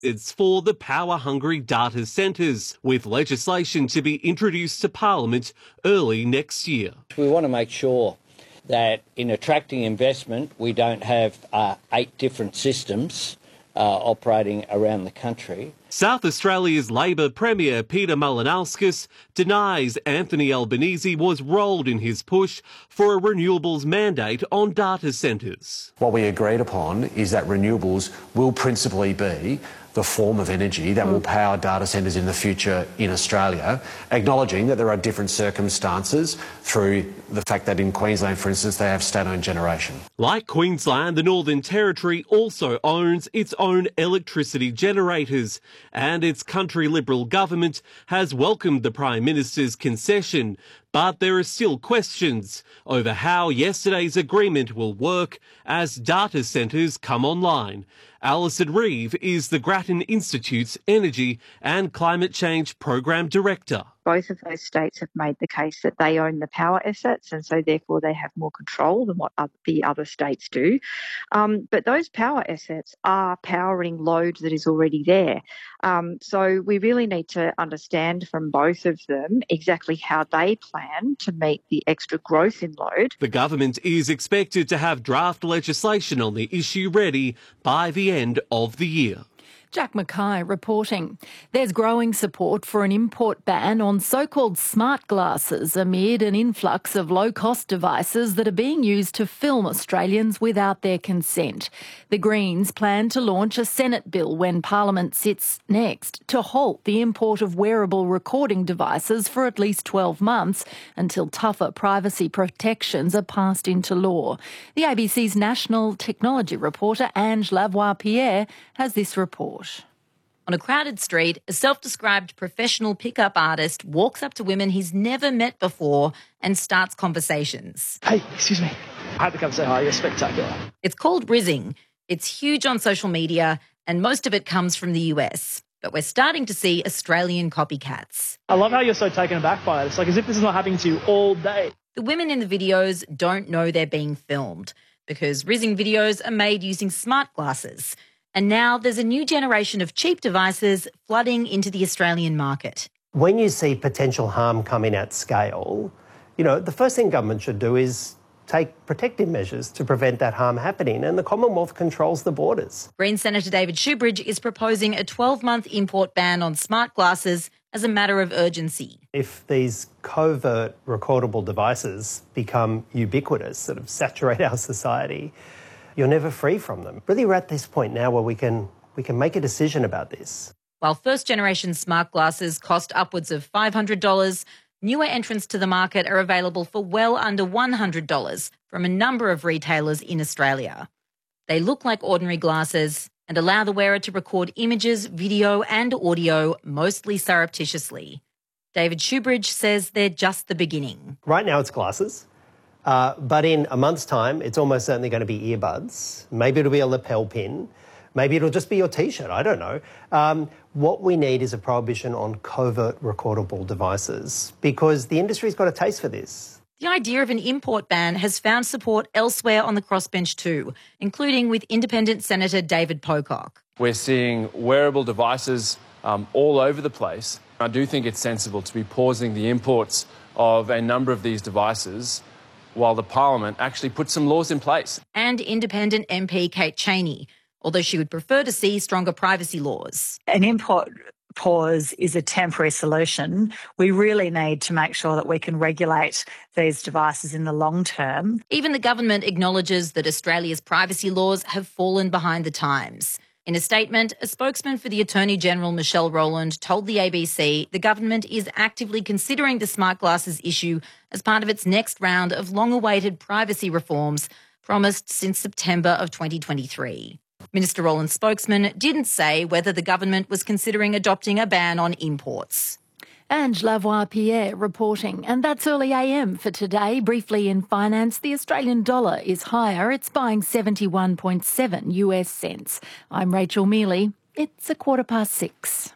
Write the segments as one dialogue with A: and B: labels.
A: It's for the power-hungry data centres, with legislation to be introduced to Parliament early next year.
B: We want to make sure that in attracting investment, we don't have 8 different systems operating around the country.
A: South Australia's Labor Premier Peter Malinauskas denies Anthony Albanese was rolled in his push for a renewables mandate on data centres.
C: What we agreed upon is that renewables will principally be the form of energy that will power data centres in the future in Australia, acknowledging that there are different circumstances through the fact that in Queensland, for instance, they have state-owned generation.
A: Like Queensland, the Northern Territory also owns its own electricity generators, and its country Liberal government has welcomed the Prime Minister's concession, but there are still questions over how yesterday's agreement will work as data centres come online. Alison Reeve is the Grattan Institute's Energy and Climate Change Program Director.
D: Both of those states have made the case that they own the power assets and so therefore they have more control than what the other states do. But those power assets are powering load that is already there. So we really need to understand from both of them exactly how they plan to meet the extra growth in load.
A: The government is expected to have draft legislation on the issue ready by the end of the year.
E: Jack Mackay reporting. There's growing support for an import ban on so-called smart glasses amid an influx of low-cost devices that are being used to film Australians without their consent. The Greens plan to launch a Senate bill when Parliament sits next to halt the import of wearable recording devices for at least 12 months until tougher privacy protections are passed into law. The ABC's national technology reporter Ange Lavoie-Pierre has this report.
F: On a crowded street, a self-described professional pickup artist walks up to women he's never met before and starts conversations.
G: Hey, excuse me. I had to come say hi. You're spectacular.
F: It's called rizzing. It's huge on social media and most of it comes from the US. But we're starting to see Australian copycats.
G: I love how you're so taken aback by it. It's like as if this is not happening to you all day.
F: The women in the videos don't know they're being filmed because rizzing videos are made using smart glasses. And now there's a new generation of cheap devices flooding into the Australian market.
H: When you see potential harm coming at scale, the first thing government should do is take protective measures to prevent that harm happening, and the Commonwealth controls the borders.
F: Green Senator David Shoebridge is proposing a 12-month import ban on smart glasses as a matter of urgency.
H: If these covert recordable devices become ubiquitous, sort of saturate our society, you're never free from them. Really, we're at this point now where we can make a decision about this.
F: While first-generation smart glasses cost upwards of $500, newer entrants to the market are available for well under $100 from a number of retailers in Australia. They look like ordinary glasses and allow the wearer to record images, video and audio, mostly surreptitiously. David Shoebridge says they're just the beginning.
H: Right now it's glasses. But in a month's time, it's almost certainly going to be earbuds. Maybe it'll be a lapel pin. Maybe it'll just be your T-shirt. I don't know. What we need is a prohibition on covert recordable devices because the industry's got a taste for this.
F: The idea of an import ban has found support elsewhere on the crossbench too, including with independent Senator David Pocock.
I: We're seeing wearable devices all over the place. I do think it's sensible to be pausing the imports of a number of these devices while the Parliament actually puts some laws in place.
F: And independent MP Kate Chaney, although she would prefer to see stronger privacy laws.
J: An import pause is a temporary solution. We really need to make sure that we can regulate these devices in the long term.
F: Even the government acknowledges that Australia's privacy laws have fallen behind the times. In a statement, a spokesman for the Attorney-General Michelle Rowland told the ABC the government is actively considering the smart glasses issue as part of its next round of long-awaited privacy reforms promised since September of 2023. Minister Rowland's spokesman didn't say whether the government was considering adopting a ban on imports.
E: Ange Lavoie-Pierre reporting. And that's early AM for today. Briefly in finance, the Australian dollar is higher. It's buying 71.7 US cents. I'm Rachel Mealy. It's 6:15.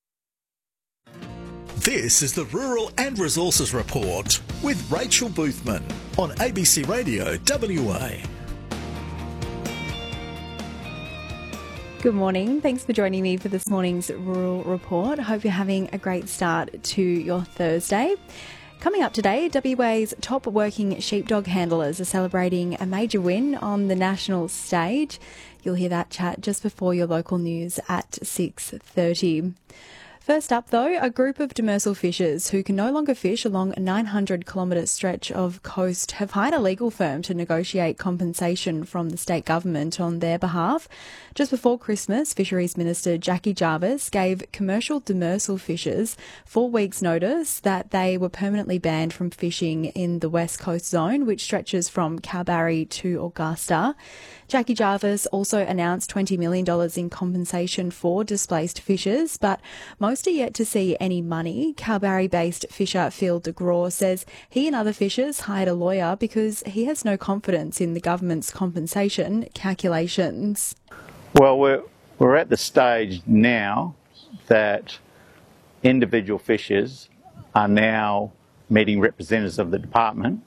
K: This is the Rural and Resources Report with Rachel Boothman on ABC Radio WA.
L: Good morning. Thanks for joining me for this morning's Rural Report. I hope you're having a great start to your Thursday. Coming up today, WA's top working sheepdog handlers are celebrating a major win on the national stage. You'll hear that chat just before your local news at 6:30. First up, though, a group of demersal fishers who can no longer fish along a 900-kilometre stretch of coast have hired a legal firm to negotiate compensation from the state government on their behalf. Just before Christmas, Fisheries Minister Jackie Jarvis gave commercial demersal fishers 4 weeks' notice that they were permanently banned from fishing in the West Coast Zone, which stretches from Kalbarri to Augusta. Jackie Jarvis also announced $20 million in compensation for displaced fishers, but most are yet to see any money. Kalbarri-based fisher Phil de Grau says he and other fishers hired a lawyer because he has no confidence in the government's compensation calculations.
M: Well, we're at the stage now that individual fishers are now meeting representatives of the department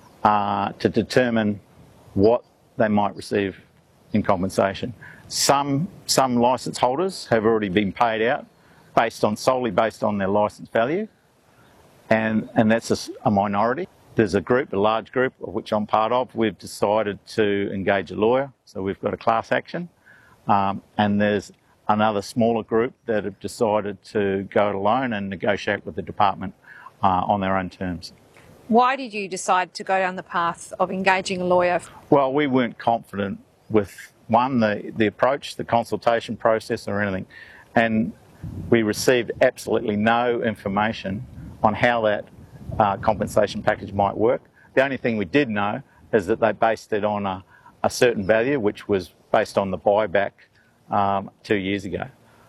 M: to determine what they might receive in compensation. Some licence holders have already been paid out solely based on their licence value, and that's a minority. There's a large group of which I'm part of. We've decided to engage a lawyer, so we've got a class action, and there's another smaller group that have decided to go it alone and negotiate with the department on their own terms.
N: Why did you decide to go down the path of engaging a lawyer?
M: Well, we weren't confident with, one, the approach, the consultation process or anything, and we received absolutely no information on how that compensation package might work. The only thing we did know is that they based it on a certain value, which was based on the buyback 2 years ago.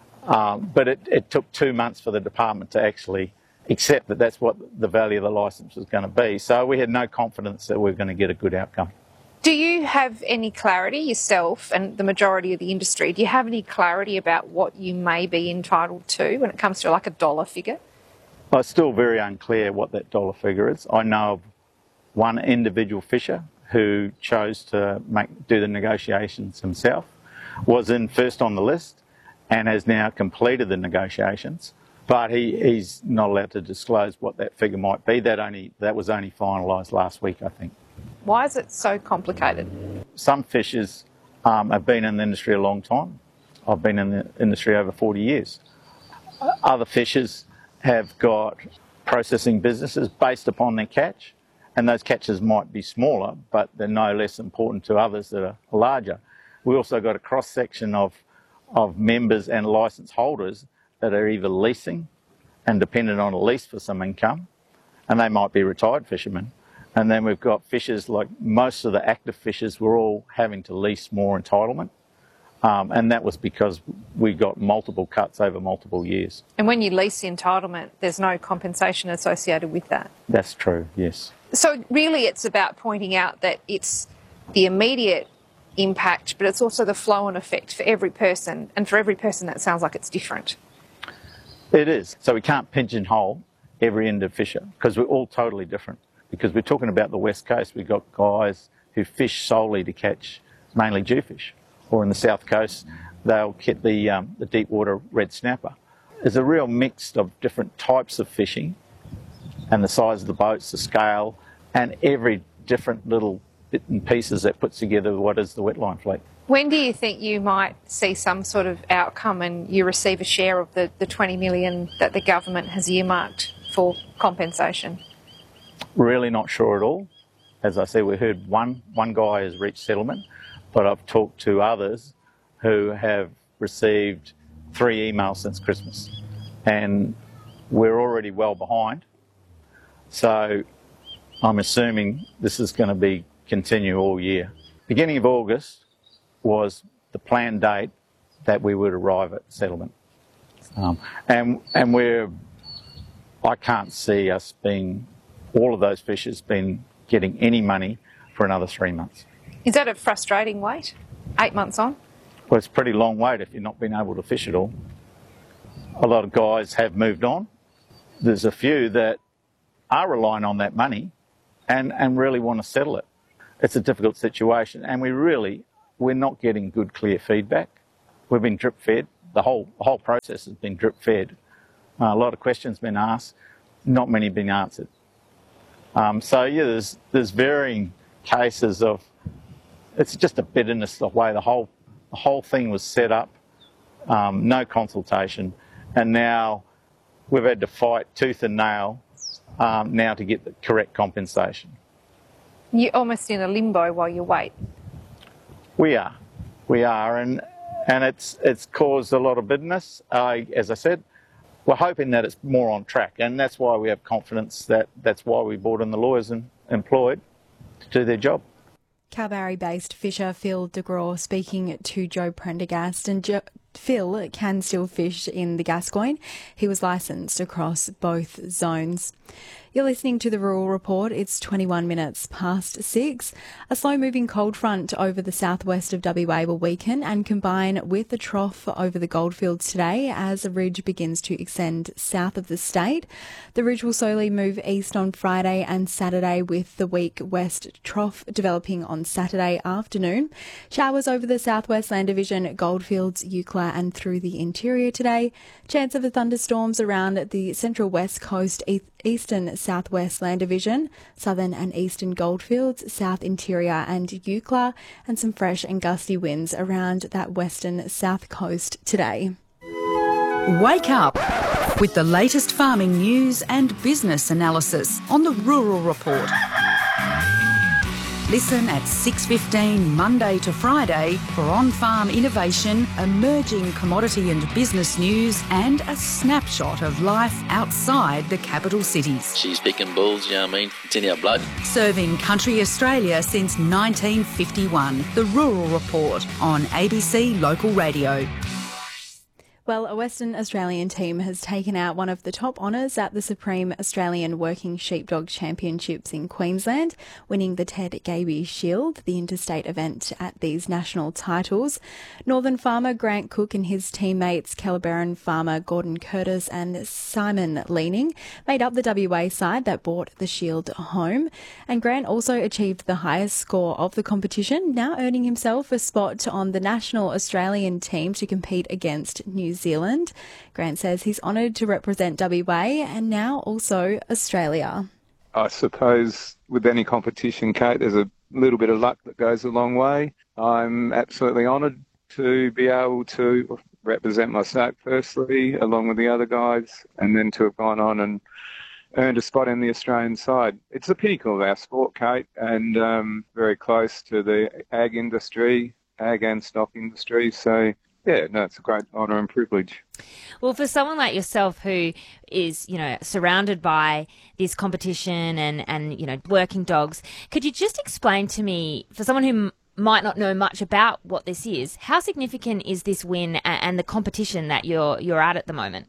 M: But it took 2 months for the department to actually accept that that's what the value of the licence was going to be. So we had no confidence that we were going to get a good outcome.
N: Do you have any clarity yourself and the majority of the industry? Do you have any clarity about what you may be entitled to when it comes to like a dollar figure?
M: Well, it's still very unclear what that dollar figure is. I know of one individual fisher who chose to do the negotiations himself, was in first on the list and has now completed the negotiations, but he's not allowed to disclose what that figure might be. That was only finalised last week, I think.
N: Why is it so complicated?
M: Some fishers have been in the industry a long time. I've been in the industry over 40 years. Other fishers have got processing businesses based upon their catch, and those catches might be smaller, but they're no less important to others that are larger. We also got a cross-section of members and licence holders that are either leasing and dependent on a lease for some income, and they might be retired fishermen. And then we've got fishers, like most of the active fishers, were all having to lease more entitlement. And that was because we got multiple cuts over multiple years.
N: And when you lease the entitlement, there's no compensation associated with that?
M: That's true, yes.
N: So really it's about pointing out that it's the immediate impact, but it's also the flow-on effect for every person. And for every person that sounds like it's different.
M: It is. So we can't pigeonhole every end of fisher because we're all totally different. Because we're talking about the West Coast, we've got guys who fish solely to catch mainly jewfish. Or in the South Coast, they'll get the deep water red snapper. There's a real mix of different types of fishing and the size of the boats, the scale, and every different little bit and pieces that puts together what is the wetline fleet.
N: When do you think you might see some sort of outcome and you receive a share of the $20 million that the government has earmarked for compensation?
M: Really not sure at all. As I said, we heard one guy has reached settlement, but I've talked to others who have received 3 emails since Christmas, and we're already well behind. So I'm assuming this is going to continue all year. Beginning of August was the planned date that we would arrive at settlement, and I can't see us all of those fishers getting any money for another 3 months.
N: Is that a frustrating wait, 8 months on?
M: Well, it's a pretty long wait if you're not being able to fish at all. A lot of guys have moved on. There's a few that are relying on that money and really want to settle it. It's a difficult situation, and we're not getting good, clear feedback. we've been drip fed. The whole process has been drip fed. A lot of questions been asked, not many been answered. There's varying cases of, it's just a bitterness the way the whole thing was set up, no consultation, and now we've had to fight tooth and nail now to get the correct compensation.
N: You're almost in a limbo while you wait.
M: We are, and it's caused a lot of bitterness. As I said, we're hoping that it's more on track, and that's why we have confidence that's why we brought in the lawyers and employed to do their job.
L: Kalbarri-based fisher Phil de Grau speaking to Joe Prendergast, and Phil can still fish in the Gascoyne. He was licensed across both zones. You're listening to the Rural Report. It's 21 minutes past 6. A slow-moving cold front over the southwest of WA will weaken and combine with the trough over the goldfields today as a ridge begins to extend south of the state. The ridge will slowly move east on Friday and Saturday, with the weak west trough developing on Saturday afternoon. Showers over the southwest land division, goldfields, Eucla and through the interior today. Chance of thunderstorms around the central west coast, eastern southwest land division, southern and eastern goldfields, south interior and Eucla, and some fresh and gusty winds around that western south coast today.
O: Wake up with the latest farming news and business analysis on the Rural Report. Listen at 6:15 Monday to Friday for on-farm innovation, emerging commodity and business news, and a snapshot of life outside the capital cities.
P: She's picking bulls, you know what I mean? It's in our blood.
O: Serving country Australia since 1951. The Rural Report on ABC Local Radio.
L: Well, a Western Australian team has taken out one of the top honours at the Supreme Australian Working Sheepdog Championships in Queensland, winning the Ted Gaby Shield, the interstate event at these national titles. Northern farmer Grant Cook and his teammates Kellerberrin farmer Gordon Curtis and Simon Leaning made up the WA side that brought the shield home. And Grant also achieved the highest score of the competition, now earning himself a spot on the national Australian team to compete against New Zealand. Grant says he's honoured to represent WA and now also Australia.
Q: I suppose with any competition, Kate, there's a little bit of luck that goes a long way. I'm absolutely honoured to be able to represent my state firstly, along with the other guys, and then to have gone on and earned a spot in the Australian side. It's the pinnacle of our sport, Kate, and very close to the ag industry, ag and stock industry. So yeah, no, it's a great honour and privilege.
R: Well, for someone like yourself who is, surrounded by this competition and working dogs, could you just explain to me, for someone who might not know much about what this is, how significant is this win and the competition that you're at the moment?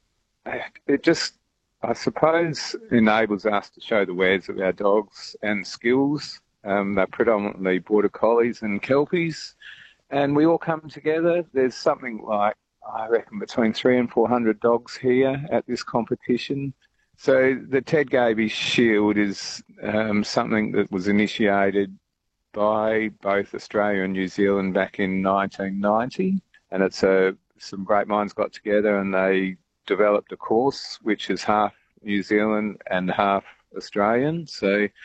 Q: It just, I suppose, enables us to show the wares of our dogs and skills. They're predominantly Border Collies and Kelpies. And we all come together. There's something like, I reckon, between 300 and 400 dogs here at this competition. So the Ted Gaby Shield is something that was initiated by both Australia and New Zealand back in 1990. And it's some great minds got together and they developed a course which is half New Zealand and half Australian. So